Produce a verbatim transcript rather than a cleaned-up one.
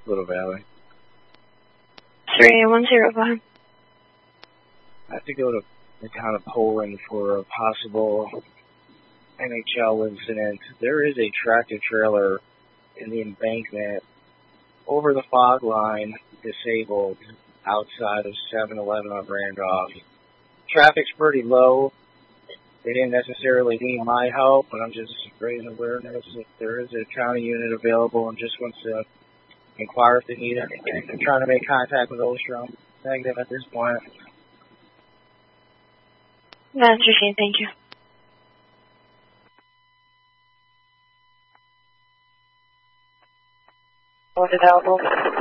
Little Valley. three one zero five. I have to go to the town of Poland for a possible N H L incident. There is a tractor trailer in the embankment over the fog line, disabled, outside of seven eleven on Randolph. Traffic's pretty low. They didn't necessarily need my help, but I'm just raising awareness if there is a county unit available and just wants to inquire if they need anything. I'm trying to make contact with Ostrom. Negative at this point. That's okay, thank you. What's available?